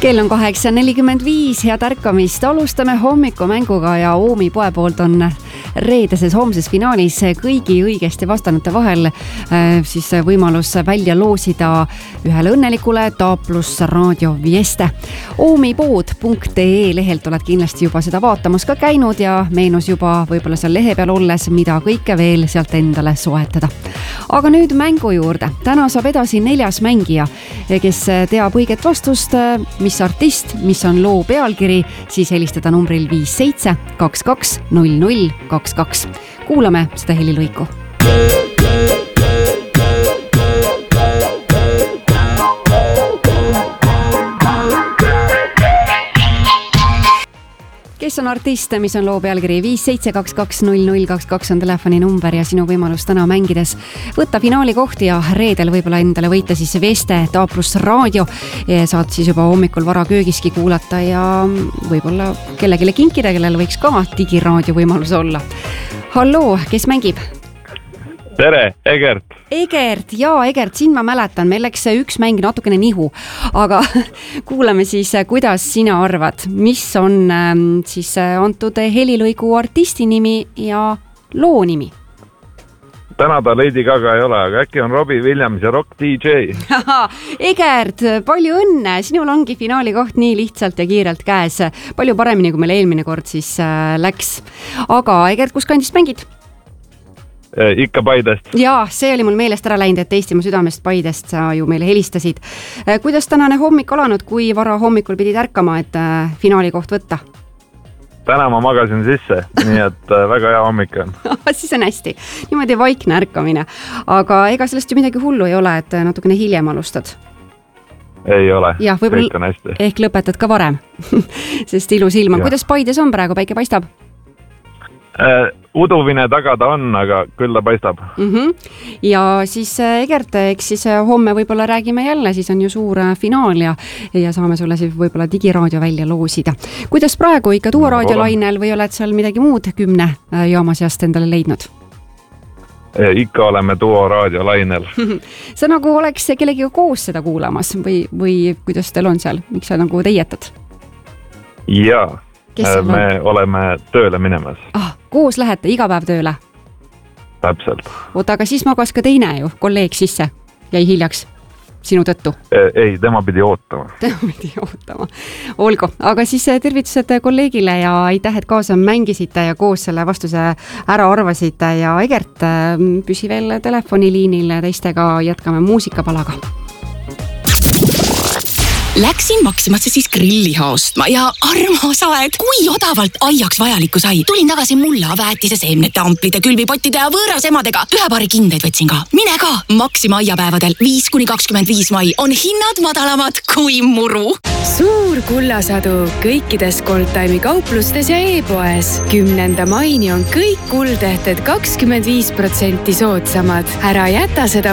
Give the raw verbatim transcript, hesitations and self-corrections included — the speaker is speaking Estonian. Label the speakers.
Speaker 1: kell on kaheksa nelikümmend viis, head ärkamist. Alustame hommikumänguga ja Oomi poe poolt on reedeses homses finaalis kõigi õigesti vastanute vahel siis võimalus välja loosida ühele õnnelikule Taaplus raadio Vieste. oomipood punkt ee lehelt oled kindlasti juba seda vaatamas ka käinud ja meenus juba võib-olla seal lehe peal olles, mida kõike veel sealt endale soetada. Aga nüüd mängu juurde. Täna saab edasi neljas mängija, kes teab õiget vastust, mis artist, mis on loo pealkiri, siis helistada numbril viis seitse kaks kaks null null kaks kaks. Kuulame seda helilõiku. Kes on artist, mis on loo pealkiri viis seitse kaks kaks null null kaks kaks on telefoni number ja sinu võimalus täna mängides võtta finaali kohti ja reedel võib-olla endale võita siis Vieste Taaplus raadio. Saad siis juba hommikul vara köögiski kuulata ja võib-olla kellegile kinkida, kellel võiks ka digiraadio võimalus olla. Halloo, kes mängib?
Speaker 2: Tere, Egert.
Speaker 1: Egert, jaa, Egert, siin ma mäletan, meil läks üks mäng natukene nihu, aga kuulame siis, kuidas sina arvad, mis on siis antud helilõigu artisti nimi ja loo nimi?
Speaker 2: Täna ta Lady Gaga ei ole, aga äkki on Robbie Williams ja Rock D J.
Speaker 1: Egert, palju õnne, sinul ongi finaali koht nii lihtsalt ja kiirelt käes. Palju paremini, kui meil eelmine kord siis läks. Aga Egert, kus kandist mängid?
Speaker 2: Ikka Paidest.
Speaker 1: Jaa, see oli mul meelest ära läinud, et Eestimaa südamest Paidest sa ju meile helistasid. Kuidas tänane hommik alanud, kui vara hommikul pidid ärkama, et finaali koht võtta?
Speaker 2: Täna ma magasin sisse, nii et väga hea hommik on.
Speaker 1: Siis on hästi. Niimoodi vaikne ärkamine. Aga ega sellest ju midagi hullu ei ole, et natukene hiljem alustad?
Speaker 2: Ei ole.
Speaker 1: Ja,
Speaker 2: kõik on hästi.
Speaker 1: Ehk lõpetad ka varem, sest ilus ilm on. Kuidas Paides on praegu, päike paistab?
Speaker 2: Uh, uduvine taga ta on, aga küll ta paistab.
Speaker 1: Mm-hmm. Ja siis Egert, eks siis homme võib-olla räägime jälle, siis on ju suur finaal ja, ja saame sulle siis võib-olla digiraadio välja loosida. Kuidas praegu ikka tuua raadiolainel või oled seal midagi muud kümne jaama seast endale leidnud?
Speaker 2: Ikka oleme tuo raadiolainel.
Speaker 1: Sa nagu oleks kellegiga koos seda kuulamas või, või kuidas teil on seal? Miks sa nagu teietad?
Speaker 2: Jaa. Me oleme tööle minemas.
Speaker 1: Ah, koos lähete iga päev tööle?
Speaker 2: Täpselt.
Speaker 1: Oota, aga siis magas ka teine ju, kolleeg sisse, jäi hiljaks sinu tõttu?
Speaker 2: Ei, tema pidi ootama.
Speaker 1: Tema pidi ootama. Olgu, aga siis tervitused kolleegile ja aitäh, et kaasa mängisite ja koos selle vastuse ära arvasite ja Egert, püsi veel telefoniliinil teistega, jätkame muusikapalaga.
Speaker 3: Läksin Maximasse siis grilliha ostma ja armas aed, kui odavalt aiaks vajalikku sai. Tulin tagasi mulla, väetise, seemnete, amplide, külvipottide ja võõras emadega. Ühe paari kindeid võtsin ka. Mine ka! Maxima aiapäevadel viis kuni kakskümmend viis mai on hinnad madalamad kui muru.
Speaker 4: Suur kullasadu kõikides Goldtime'i kauplustes ja e-poes. Kümnenda maini on kõik kuldehted kakskümmend viis protsenti soodsamad. Ära jäta seda